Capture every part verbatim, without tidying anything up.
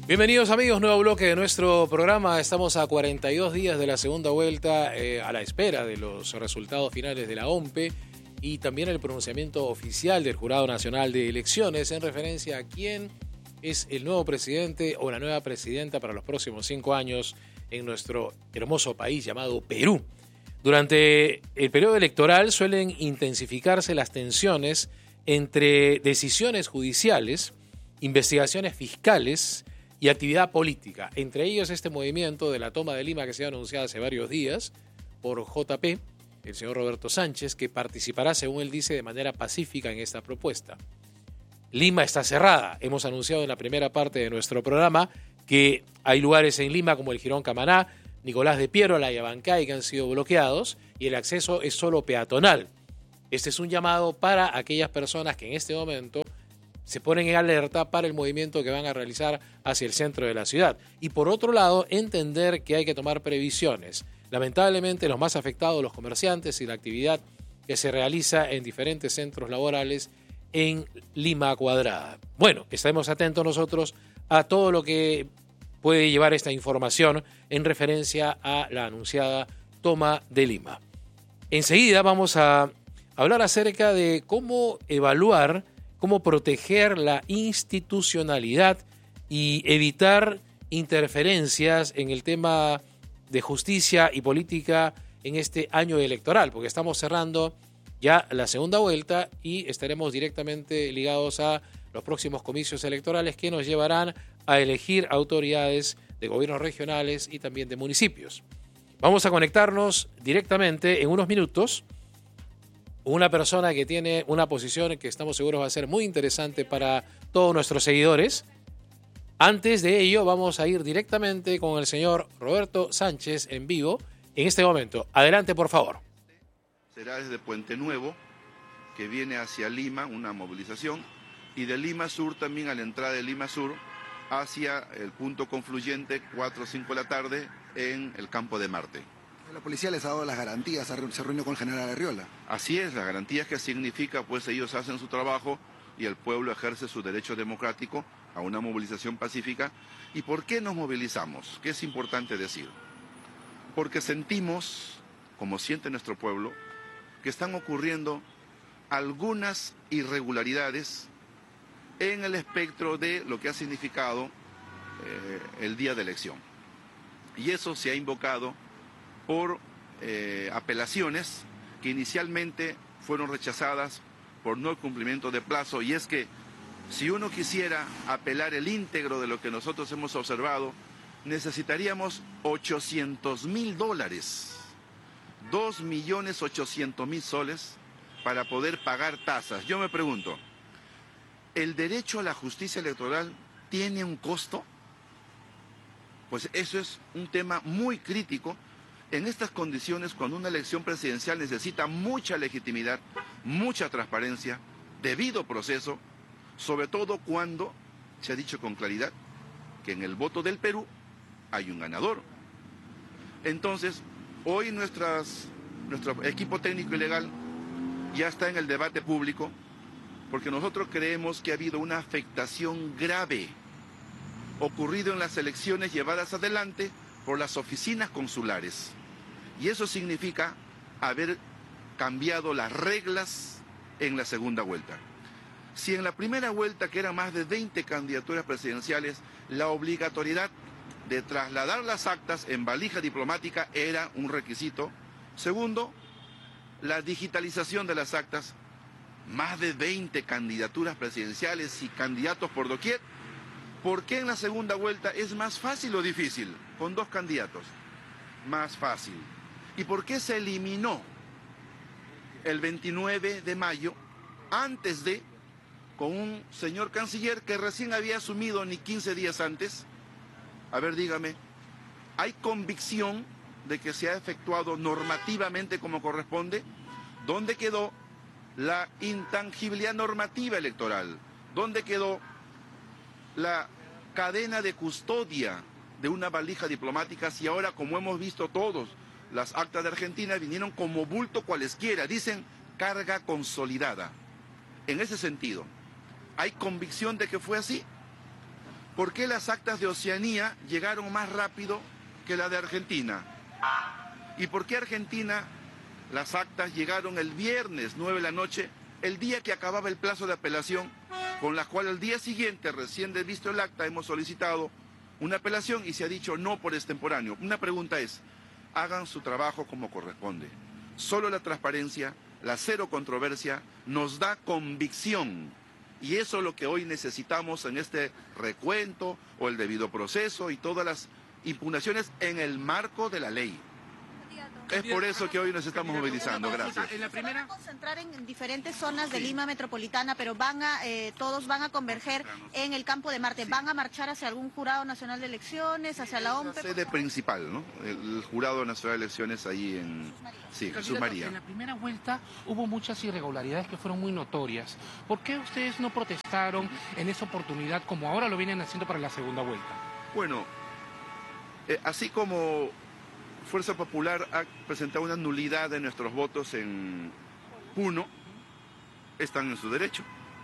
Bienvenidos amigos, nuevo bloque de nuestro programa. Estamos a cuarenta y dos días de la segunda vuelta, eh, a la espera de los resultados finales de la O M P E y también el pronunciamiento oficial del Jurado Nacional de Elecciones en referencia a quién es el nuevo presidente o la nueva presidenta para los próximos cinco años en nuestro hermoso país llamado Perú. Durante el periodo electoral suelen intensificarse las tensiones entre decisiones judiciales, investigaciones fiscales y actividad política. Entre ellos este movimiento de la toma de Lima que se ha anunciado hace varios días por J P, el señor Roberto Sánchez, que participará, según él dice, de manera pacífica en esta propuesta. Lima está cerrada. Hemos anunciado en la primera parte de nuestro programa que hay lugares en Lima como el Jirón Camaná, Nicolás de Piero, la Yabancay, que han sido bloqueados y el acceso es solo peatonal. Este es un llamado para aquellas personas que en este momento se ponen en alerta para el movimiento que van a realizar hacia el centro de la ciudad. Y por otro lado, entender que hay que tomar previsiones. Lamentablemente, los más afectados, los comerciantes y la actividad que se realiza en diferentes centros laborales en Lima Cuadrada. Bueno, estaremos atentos nosotros a todo lo que puede llevar esta información en referencia a la anunciada toma de Lima. Enseguida vamos a hablar acerca de cómo evaluar, cómo proteger la institucionalidad y evitar interferencias en el tema de justicia y política en este año electoral, porque estamos cerrando ya la segunda vuelta y estaremos directamente ligados a los próximos comicios electorales que nos llevarán a elegir autoridades de gobiernos regionales y también de municipios. Vamos a conectarnos directamente en unos minutos una persona que tiene una posición que estamos seguros va a ser muy interesante para todos nuestros seguidores. Antes de ello, vamos a ir directamente con el señor Roberto Sánchez en vivo en este momento. Adelante, por favor. Será desde Puente Nuevo, que viene hacia Lima, una movilización, y de Lima Sur también a la entrada de Lima Sur hacia el punto confluyente, cuatro o cinco de la tarde, en el Campo de Marte. La policía les ha dado las garantías, se reunió con el general Arriola. Así es, las garantías que significa, pues ellos hacen su trabajo y el pueblo ejerce su derecho democrático a una movilización pacífica. ¿Y por qué nos movilizamos? ¿Qué es importante decir? Porque sentimos, como siente nuestro pueblo, que están ocurriendo algunas irregularidades en el espectro de lo que ha significado eh, el día de elección. Y eso se ha invocado por eh, apelaciones que inicialmente fueron rechazadas por no cumplimiento de plazo. Y es que si uno quisiera apelar el íntegro de lo que nosotros hemos observado, necesitaríamos ochocientos mil dólares, dos millones ochocientos mil soles para poder pagar tasas. Yo me pregunto, ¿el derecho a la justicia electoral tiene un costo? Pues eso es un tema muy crítico. En estas condiciones, cuando una elección presidencial necesita mucha legitimidad, mucha transparencia, debido proceso, sobre todo cuando se ha dicho con claridad que en el voto del Perú hay un ganador. Entonces, hoy nuestras, nuestro equipo técnico y legal ya está en el debate público, porque nosotros creemos que ha habido una afectación grave ocurrido en las elecciones llevadas adelante por las oficinas consulares. Y eso significa haber cambiado las reglas en la segunda vuelta. Si en la primera vuelta, que eran más de veinte candidaturas presidenciales, la obligatoriedad de trasladar las actas en valija diplomática era un requisito. Segundo, la digitalización de las actas, más de veinte candidaturas presidenciales y candidatos por doquier. ¿Por qué en la segunda vuelta es más fácil o difícil? Con dos candidatos. Más fácil. ¿Y por qué se eliminó el veintinueve de mayo antes de, con un señor canciller que recién había asumido ni quince días antes? A ver, dígame, ¿hay convicción de que se ha efectuado normativamente como corresponde? ¿Dónde quedó la intangibilidad normativa electoral? ¿Dónde quedó la cadena de custodia de una valija diplomática si ahora, como hemos visto todos, las actas de Argentina vinieron como bulto cualesquiera, dicen carga consolidada? En ese sentido, ¿hay convicción de que fue así? ¿por qué las actas de Oceanía llegaron más rápido que la de Argentina? ¿Y por qué Argentina, las actas llegaron el viernes nueve de la noche, el día que acababa el plazo de apelación, con la cual al día siguiente, recién de visto el acta, hemos solicitado una apelación y se ha dicho no por extemporáneo? Una pregunta es, hagan su trabajo como corresponde. Solo la transparencia, la cero controversia, nos da convicción. Y eso es lo que hoy necesitamos en este recuento o el debido proceso y todas las impugnaciones en el marco de la ley. Es por eso que hoy nos estamos movilizando. Gracias. En la primera... Se van a concentrar en diferentes zonas de Lima metropolitana, pero van a eh, todos van a converger en el Campo de Marte. ¿Van a marchar hacia algún Jurado Nacional de Elecciones, hacia la O M P? La sede principal, ¿no? El Jurado Nacional de Elecciones ahí en sí, Jesús María. En la primera vuelta hubo muchas irregularidades que fueron muy notorias. ¿Por qué ustedes no protestaron en esa oportunidad como ahora lo vienen haciendo para la segunda vuelta? Bueno, eh, así como Fuerza Popular ha presentado una nulidad de nuestros votos en Puno, están en su derecho.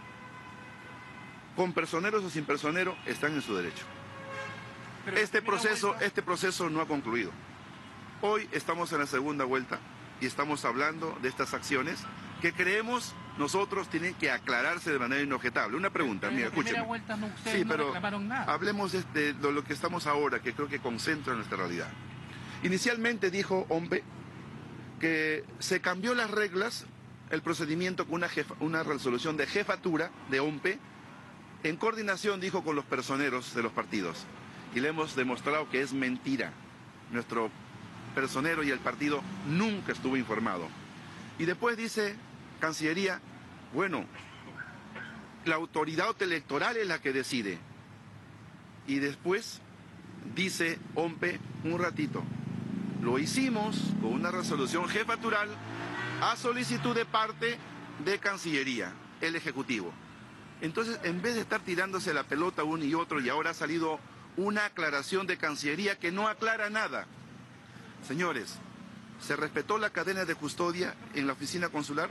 Con personeros o sin personero, están en su derecho. Este proceso, este proceso no ha concluido. Hoy estamos en la segunda vuelta y estamos hablando de estas acciones que creemos nosotros tienen que aclararse de manera inobjetable. Una pregunta, mira, escúcheme. En la primera vuelta no, ustedes sí, no pero reclamaron nada. Hablemos de, de, de lo que estamos ahora, que creo que concentra nuestra realidad. Inicialmente dijo O M P que se cambió las reglas, el procedimiento con una, jefa, una resolución de jefatura de O M P, en coordinación, dijo, con los personeros de los partidos. Y le hemos demostrado que es mentira. Nuestro personero y el partido nunca estuvo informado. Y después dice Cancillería, bueno, la autoridad electoral es la que decide. Y después dice O M P, un ratito, lo hicimos con una resolución jefatural a solicitud de parte de Cancillería, el Ejecutivo. Entonces, en vez de estar tirándose la pelota uno y otro, y ahora ha salido una aclaración de Cancillería que no aclara nada. Señores, ¿se respetó la cadena de custodia en la oficina consular?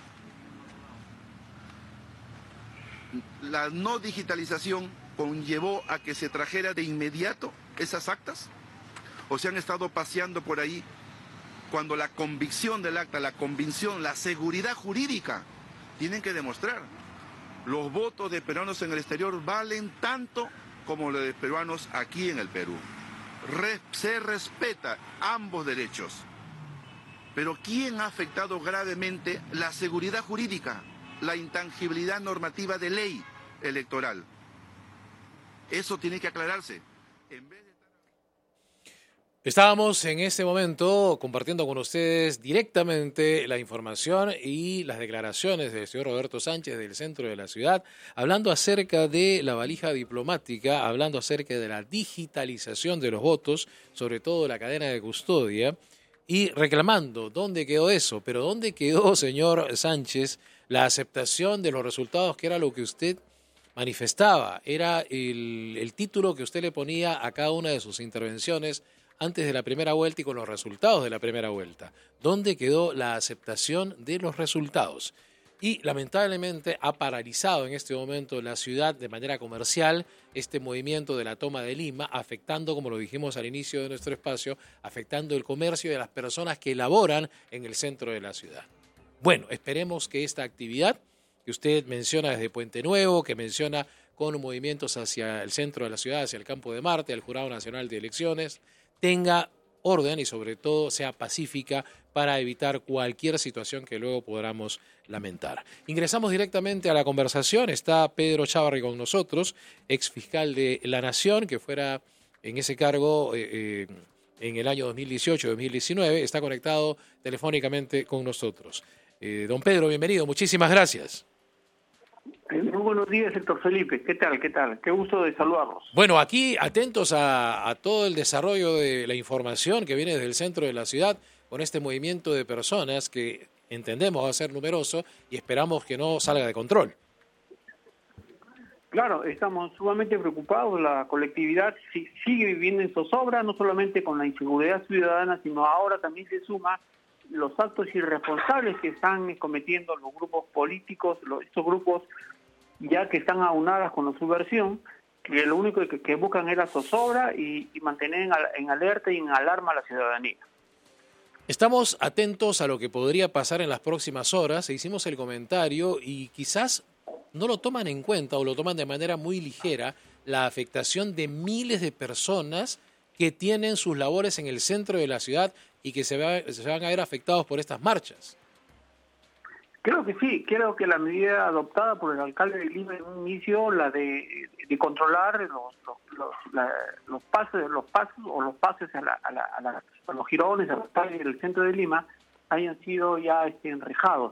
La no digitalización conllevó a que se trajera de inmediato esas actas, o se han estado paseando por ahí cuando la convicción del acta, la convicción, la seguridad jurídica tienen que demostrar. Los votos de peruanos en el exterior valen tanto como los de peruanos aquí en el Perú. Re- se respeta ambos derechos. Pero ¿quién ha afectado gravemente la seguridad jurídica, la intangibilidad normativa de ley electoral? Eso tiene que aclararse. En vez de... Estábamos en este momento compartiendo con ustedes directamente la información y las declaraciones del señor Roberto Sánchez del centro de la ciudad, hablando acerca de la valija diplomática, hablando acerca de la digitalización de los votos, sobre todo la cadena de custodia, y reclamando dónde quedó eso, pero dónde quedó, señor Sánchez, la aceptación de los resultados, que era lo que usted manifestaba, era el, el título que usted le ponía a cada una de sus intervenciones antes de la primera vuelta y con los resultados de la primera vuelta. ¿Dónde quedó la aceptación de los resultados? Y lamentablemente ha paralizado en este momento la ciudad de manera comercial este movimiento de la toma de Lima, afectando, como lo dijimos al inicio de nuestro espacio, afectando el comercio de las personas que laboran en el centro de la ciudad. Bueno, esperemos que esta actividad que usted menciona desde Puente Nuevo, que menciona con movimientos hacia el centro de la ciudad, hacia el Campo de Marte, al Jurado Nacional de Elecciones, tenga orden y sobre todo sea pacífica para evitar cualquier situación que luego podamos lamentar. Ingresamos directamente a la conversación. Está Pedro Chávarri con nosotros, ex fiscal de la Nación, que fuera en ese cargo eh, eh, en el año dos mil dieciocho dos mil diecinueve. Está conectado telefónicamente con nosotros. Eh, don Pedro, bienvenido. Muchísimas gracias. Muy buenos días, Héctor Felipe. ¿Qué tal? ¿Qué tal? Qué gusto de saludarlos. Bueno, aquí atentos a, a todo el desarrollo de la información que viene desde el centro de la ciudad con este movimiento de personas que entendemos va a ser numeroso y esperamos que no salga de control. Claro, estamos sumamente preocupados. La colectividad sigue viviendo en zozobra, no solamente con la inseguridad ciudadana, sino ahora también se suma los actos irresponsables que están cometiendo los grupos políticos, los, estos grupos ya que están aunadas con la subversión, que lo único que, que buscan es la zozobra y, y mantener en, en alerta y en alarma a la ciudadanía. Estamos atentos a lo que podría pasar en las próximas horas. Hicimos el comentario y quizás no lo toman en cuenta o lo toman de manera muy ligera la afectación de miles de personas que tienen sus labores en el centro de la ciudad y que se, va, se van a ver afectados por estas marchas. Creo que sí, creo que la medida adoptada por el alcalde de Lima en un inicio, la de, de controlar los los, los, la, los pases, los pasos o los pases a, la, a, la, a, la, a los jirones, a las calles del centro de Lima, hayan sido ya este, enrejados.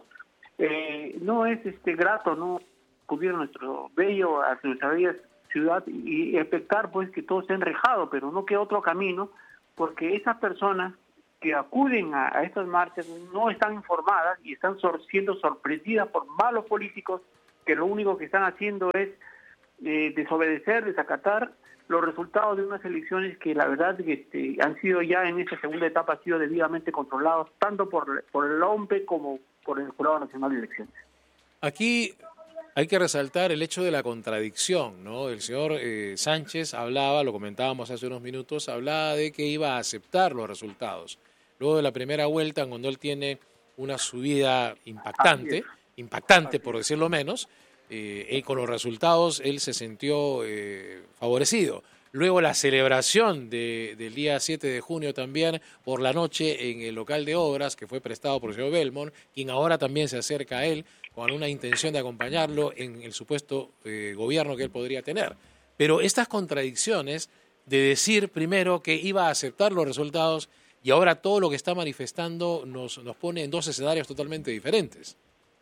Eh, no es este grato no cubrir nuestro bello, a nuestra bella ciudad y, y expectar pues que todo esté enrejado, pero no queda otro camino, porque esas personas que acuden a, a estas marchas no están informadas y están sor, siendo sorprendidas por malos políticos que lo único que están haciendo es eh, desobedecer, desacatar los resultados de unas elecciones que la verdad que este, han sido ya en esta segunda etapa han sido debidamente controlados tanto por, por el O M P E como por el Jurado Nacional de Elecciones. Aquí hay que resaltar el hecho de la contradicción, ¿no? El señor eh, Sánchez hablaba, lo comentábamos hace unos minutos, hablaba de que iba a aceptar los resultados. Luego de la primera vuelta, cuando él tiene una subida impactante, impactante por decirlo menos, eh, y con los resultados él se sintió eh, favorecido. Luego la celebración de, del día siete de junio también por la noche en el local de obras que fue prestado por el señor Belmont, quien ahora también se acerca a él con una intención de acompañarlo en el supuesto eh, gobierno que él podría tener. Pero estas contradicciones de decir primero que iba a aceptar los resultados y ahora todo lo que está manifestando nos, nos pone en dos escenarios totalmente diferentes.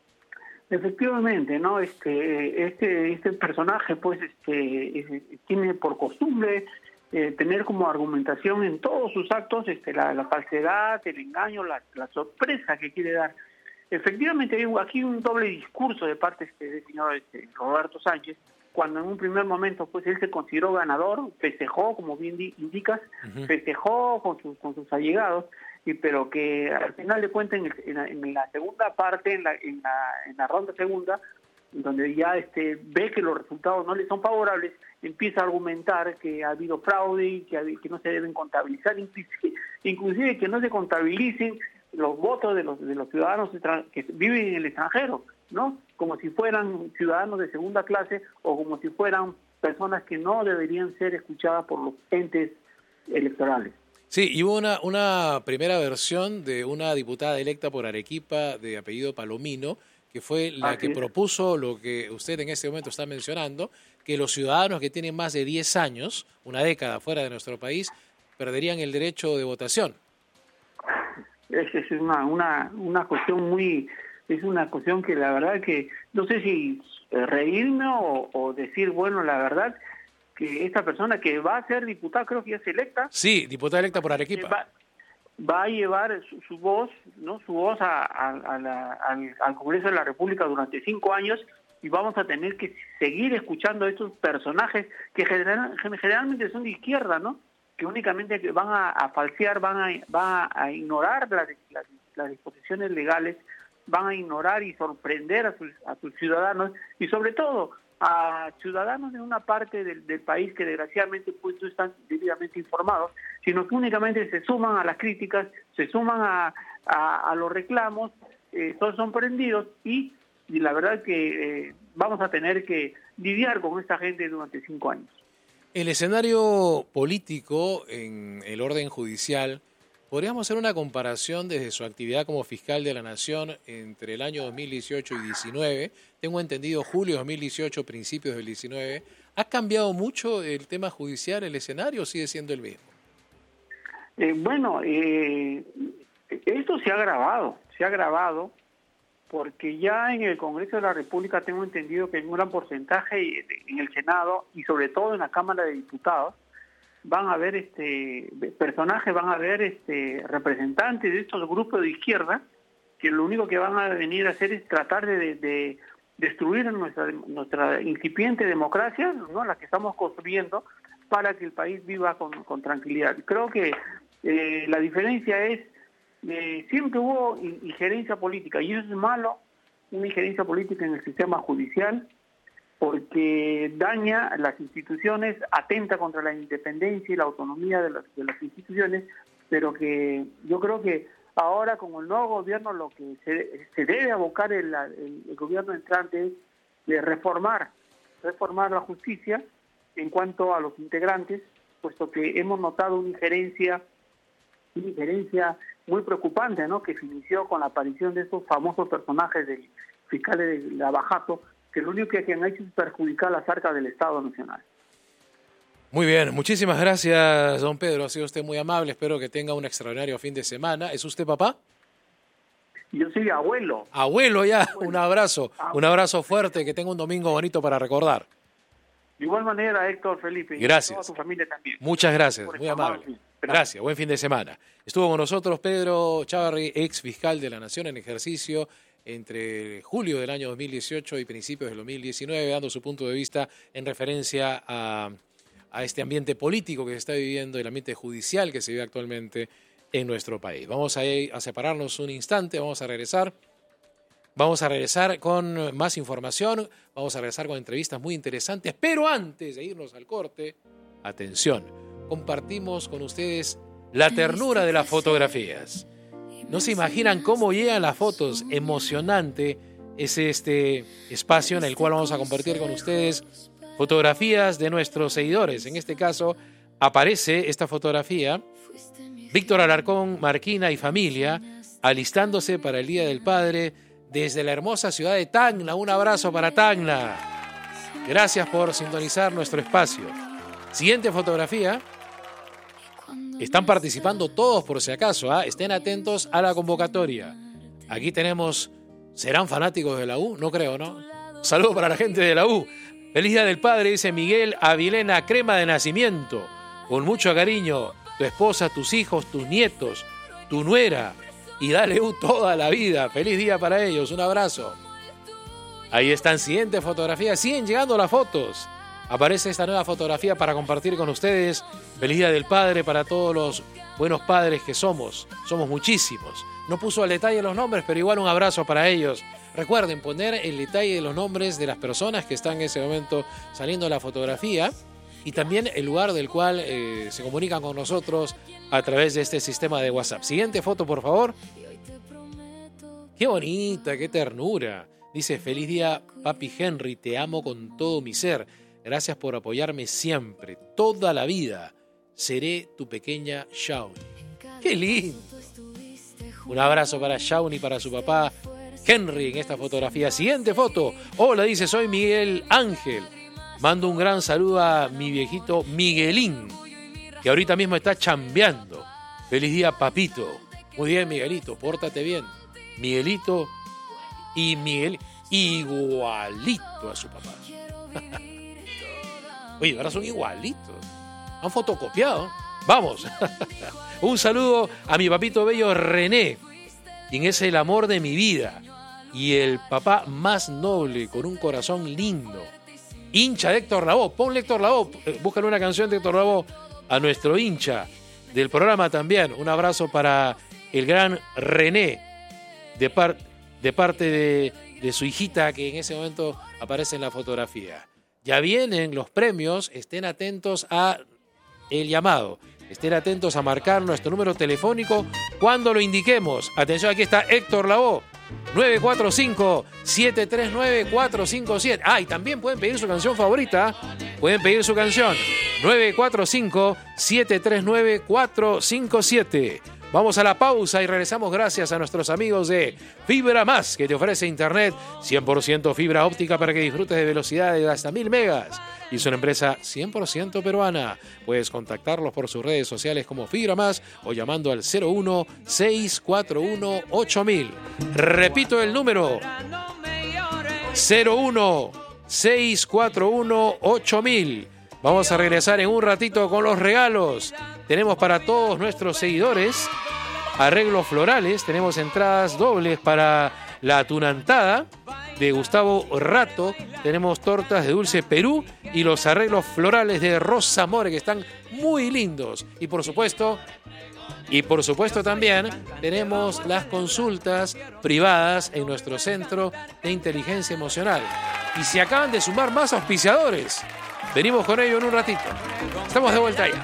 Efectivamente, ¿no? Este, este, este personaje, pues, este, tiene por costumbre eh, tener como argumentación en todos sus actos, este, la, la falsedad, el engaño, la, la sorpresa que quiere dar. Efectivamente, hay aquí un doble discurso de parte este, del señor este, Roberto Sánchez, cuando en un primer momento, pues, él se consideró ganador, festejó, como bien indicas, uh-huh. festejó con sus, con sus allegados, y pero que al final de cuentas en, en, la, en la segunda parte, en la, en la en la ronda segunda, donde ya este ve que los resultados no le son favorables, empieza a argumentar que ha habido fraude y que, que no se deben contabilizar, inclusive, inclusive que no se contabilicen los votos de los de los ciudadanos que viven en el extranjero, ¿no? Como si fueran ciudadanos de segunda clase o como si fueran personas que no deberían ser escuchadas por los entes electorales. Sí, y hubo una, una primera versión de una diputada electa por Arequipa de apellido Palomino, que fue la Así que es. propuso lo que usted en este momento está mencionando, que los ciudadanos que tienen más de diez años, una década fuera de nuestro país, perderían el derecho de votación. Es, es una, una, una cuestión muy... Es una cuestión que la verdad que no sé si reírme o, o decir, bueno, la verdad que esta persona que va a ser diputada, creo que ya es electa. Sí, diputada electa por Arequipa. Va, va a llevar su, su voz, no, su voz a, a, a la, al, al Congreso de la República durante cinco años y vamos a tener que seguir escuchando a estos personajes que general, generalmente son de izquierda, ¿no? Que únicamente van a, a falsear, van a, van a ignorar las, las, las disposiciones legales, van a ignorar y sorprender a sus, a sus ciudadanos y sobre todo a ciudadanos de una parte del, del país que desgraciadamente pues no están debidamente informados, sino que únicamente se suman a las críticas, se suman a, a, a los reclamos, eh, todos son prendidos y, y la verdad que eh, vamos a tener que lidiar con esta gente durante cinco años. El escenario político en el orden judicial, ¿podríamos hacer una comparación desde su actividad como fiscal de la Nación entre el año dos mil dieciocho y diecinueve? Tengo entendido julio de dos mil dieciocho, principios del diecinueve. ¿Ha cambiado mucho el tema judicial, el escenario, o sigue siendo el mismo? Eh, bueno, eh, esto se ha agravado, se ha agravado porque ya en el Congreso de la República tengo entendido que hay un gran porcentaje en el Senado y sobre todo en la Cámara de Diputados van a haber este personajes, van a haber este representantes de estos grupos de izquierda que lo único que van a venir a hacer es tratar de, de, de destruir nuestra nuestra incipiente democracia, ¿no? La que estamos construyendo para que el país viva con, con tranquilidad. Creo que eh, la diferencia es eh, siempre hubo injerencia política y eso es malo, una injerencia política en el sistema judicial. porque daña las instituciones, atenta contra la independencia y la autonomía de las, de las instituciones, pero que yo creo que ahora con el nuevo gobierno lo que se, se debe abocar el, el, el gobierno entrante es de reformar, reformar la justicia en cuanto a los integrantes, puesto que hemos notado una injerencia, una injerencia muy preocupante, ¿no?, que se inició con la aparición de estos famosos personajes del fiscal de Lavajato, que lo único que han hecho es perjudicar las arcas del Estado Nacional. Muy bien, muchísimas gracias, don Pedro. Ha sido usted muy amable. Espero que tenga un extraordinario fin de semana. ¿Es usted papá? Yo soy abuelo. Abuelo ya, Abuelo. Un abrazo. Abuelo. Un abrazo fuerte. Que tenga un domingo bonito para recordar. De igual manera, Héctor, Felipe. Gracias. Y a toda tu familia también. Muchas gracias, Por muy informar, amable. sí. Gracias, buen fin de semana. Estuvo con nosotros Pedro Chávarri, ex fiscal de la Nación en ejercicio entre julio del año dos mil dieciocho y principios del dos mil diecinueve, dando su punto de vista en referencia a, a este ambiente político que se está viviendo, el ambiente judicial que se vive actualmente en nuestro país. Vamos a, ir a separarnos un instante, vamos a regresar. Vamos a regresar con más información, vamos a regresar con entrevistas muy interesantes, pero antes de irnos al corte, atención, compartimos con ustedes la ternura de las fotografías. No se imaginan cómo llegan las fotos, emocionante es este espacio en el cual vamos a compartir con ustedes fotografías de nuestros seguidores. En este caso aparece esta fotografía, Víctor Alarcón, Marquina y familia, alistándose para el Día del Padre desde la hermosa ciudad de Tacna. Un abrazo para Tacna. Gracias por sintonizar nuestro espacio. Siguiente fotografía. Están participando todos por si acaso, ¿eh? Estén atentos a la convocatoria. Aquí tenemos, ¿serán fanáticos de la U? No creo, ¿no? Saludos para la gente de la U. Feliz Día del Padre, dice Miguel Avilena, crema de nacimiento. Con mucho cariño, tu esposa, tus hijos, tus nietos, tu nuera. Y dale U toda la vida. Feliz día para ellos, un abrazo. Ahí están, siguiente fotografía. Siguen llegando las fotos. Aparece esta nueva fotografía para compartir con ustedes. Feliz Día del Padre para todos los buenos padres que somos. Somos muchísimos. No puso al detalle los nombres, pero igual un abrazo para ellos. Recuerden poner el detalle de los nombres de las personas que están en ese momento saliendo de la fotografía y también el lugar del cual eh, se comunican con nosotros a través de este sistema de WhatsApp. Siguiente foto, por favor. Qué bonita, qué ternura. Dice, feliz día, papi Henry, te amo con todo mi ser. Gracias por apoyarme siempre, toda la vida. Seré tu pequeña Shawnee. ¡Qué lindo! Un abrazo para Shawnee y para su papá Henry en esta fotografía. Siguiente foto. Hola, dice, soy Miguel Ángel. Mando un gran saludo a mi viejito Miguelín, que ahorita mismo está chambeando. Feliz día, papito. Muy bien, Miguelito, pórtate bien. Miguelito y Miguel igualito a su papá. Oye, ahora son igualitos. Han fotocopiado. Vamos. Un saludo a mi papito bello René, quien es el amor de mi vida y el papá más noble, con un corazón lindo. Hincha de Héctor Lavoe. Ponle Héctor Lavoe. Búscale una canción de Héctor Lavoe a nuestro hincha del programa también. Un abrazo para el gran René, de, par, de parte de, de su hijita, que en ese momento aparece en la fotografía. Ya vienen los premios, estén atentos a el llamado, estén atentos a marcar nuestro número telefónico cuando lo indiquemos. Atención, aquí está Héctor Lavoe, nueve cuatro cinco, siete tres nueve, cuatro cinco siete. Ah, y también pueden pedir su canción favorita, pueden pedir su canción, nueve cuatro cinco, siete tres nueve, cuatro cinco siete. Vamos a la pausa y regresamos gracias a nuestros amigos de Fibra Más, que te ofrece internet cien por ciento fibra óptica para que disfrutes de velocidades de hasta mil megas. Y es una empresa cien por ciento peruana. Puedes contactarlos por sus redes sociales como Fibra Más o llamando al cero uno, seis cuatro uno, ocho mil. Repito el número, cero uno, seis cuatro uno, ocho mil. Vamos a regresar en un ratito con los regalos. Tenemos para todos nuestros seguidores arreglos florales. Tenemos entradas dobles para la tunantada de Gustavo Rato. Tenemos tortas de Dulce Perú y los arreglos florales de Rosa More, que están muy lindos. Y por supuesto, y por supuesto también tenemos las consultas privadas en nuestro centro de inteligencia emocional. y se acaban de sumar más auspiciadores. Venimos con ello en un ratito. Estamos de vuelta ya.